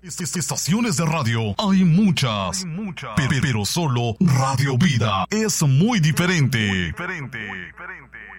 Estaciones de radio hay muchas, pero solo Radio Vida es muy diferente.